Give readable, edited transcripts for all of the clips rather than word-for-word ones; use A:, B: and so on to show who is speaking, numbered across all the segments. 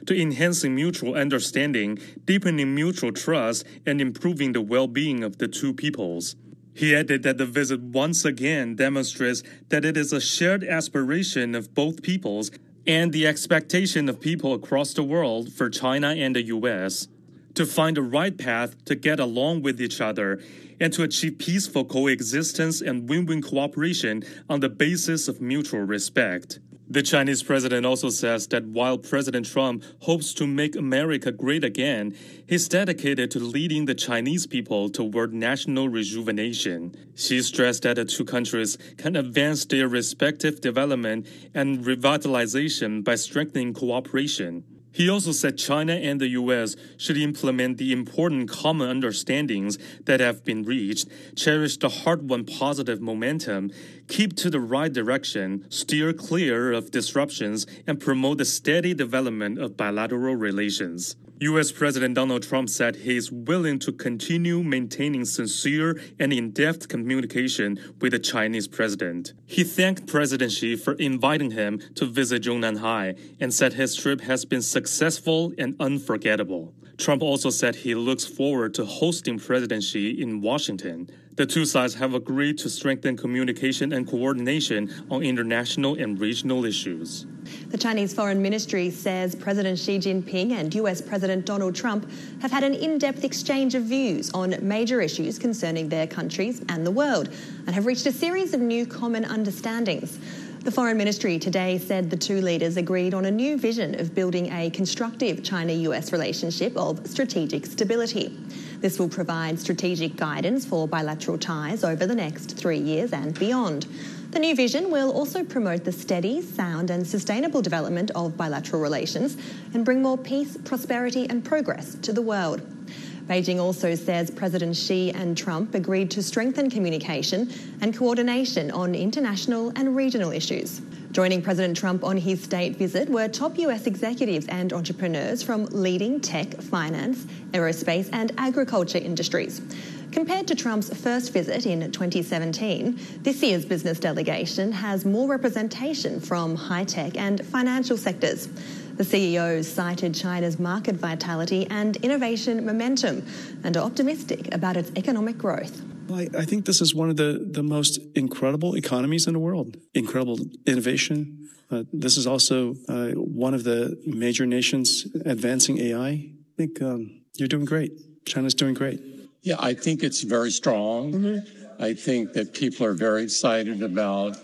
A: to enhancing mutual understanding, deepening mutual trust, and improving the well-being of the two peoples. He added that the visit once again demonstrates that it is a shared aspiration of both peoples and the expectation of people across the world for China and the U.S. to find the right path to get along with each other and to achieve peaceful coexistence and win-win cooperation on the basis of mutual respect. The Chinese president also says that while President Trump hopes to make America great again, he's dedicated to leading the Chinese people toward national rejuvenation. She stressed that the two countries can advance their respective development and revitalization by strengthening cooperation. He also said China and the U.S. should implement the important common understandings that have been reached, cherish the hard-won positive momentum, keep to the right direction, steer clear of disruptions, and promote the steady development of bilateral relations. U.S. President Donald Trump said he is willing to continue maintaining sincere and in-depth communication with the Chinese president. He thanked President Xi for inviting him to visit Zhongnanhai and said his trip has been successful and unforgettable. Trump also said he looks forward to hosting President Xi in Washington. The two sides have agreed to strengthen communication and coordination on international and regional issues.
B: The Chinese Foreign Ministry says President Xi Jinping and US President Donald Trump have had an in-depth exchange of views on major issues concerning their countries and the world and have reached a series of new common understandings. The Foreign Ministry today said the two leaders agreed on a new vision of building a constructive China-US relationship of strategic stability. This will provide strategic guidance for bilateral ties over the next 3 years and beyond. The new vision will also promote the steady, sound and sustainable development of bilateral relations and bring more peace, prosperity and progress to the world. Beijing also says President Xi and Trump agreed to strengthen communication and coordination on international and regional issues. Joining President Trump on his state visit were top US executives and entrepreneurs from leading tech, finance, aerospace and agriculture industries. Compared to Trump's first visit in 2017, this year's business delegation has more representation from high-tech and financial sectors. The CEOs cited China's market vitality and innovation momentum and are optimistic about its economic growth.
C: I think this is one of the most incredible economies in the world. Incredible innovation. This is also one of the major nations advancing AI. I think you're doing great. China's doing great.
D: Yeah, I think it's very strong. I think that people are very excited about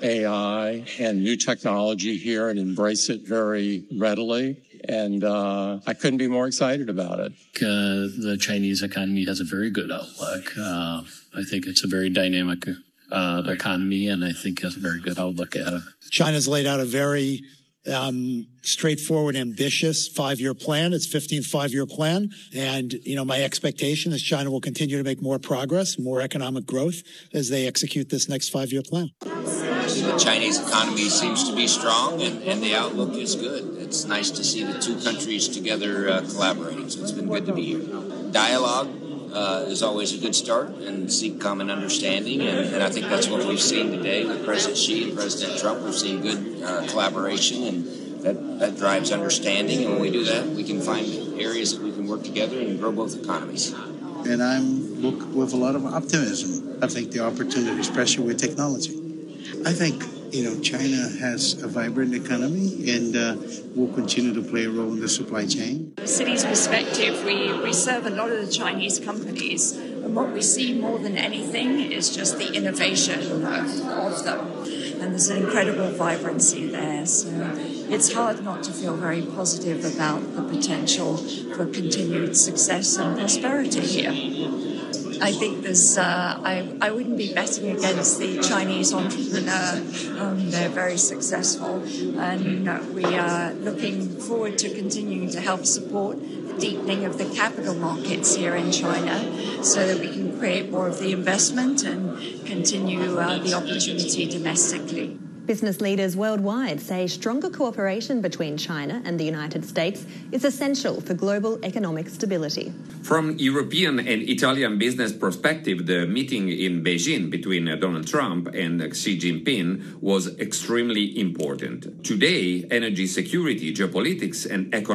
D: AI and new technology here and embrace it very readily. And I couldn't be more excited about it.
E: The Chinese economy has a very good outlook. I think it's a very dynamic economy, and I think has a very good outlook at it.
F: China's laid out a very straightforward, ambitious 5-year plan. It's 15th 5-year plan. And, my expectation is China will continue to make more progress, more economic growth as they execute this next 5-year plan.
G: The Chinese economy seems to be strong and the outlook is good. It's nice to see the two countries together collaborating. So it's been good to be here. Dialogue is always a good start and seek common understanding. And I think that's what we've seen today with President Xi and President Trump. We've seen good collaboration and that drives understanding. And when we do that, we can find areas that we can work together and grow both economies.
H: And I look with a lot of optimism. I think the opportunity, especially with technology. I think, China has a vibrant economy and will continue to play a role in the supply chain.
I: From the city's perspective, we serve a lot of the Chinese companies, and what we see more than anything is just the innovation of them. And there's an incredible vibrancy there. So it's hard not to feel very positive about the potential for continued success and prosperity here. I think there's, I wouldn't be betting against the Chinese entrepreneur. They're very successful, and we are looking forward to continuing to help support the deepening of the capital markets here in China so that we can create more of the investment and continue the opportunity domestically.
B: Business leaders worldwide say stronger cooperation between China and the United States is essential for global economic stability.
J: From European and Italian business perspective, the meeting in Beijing between Donald Trump and Xi Jinping was extremely important. Today, energy security, geopolitics, and economic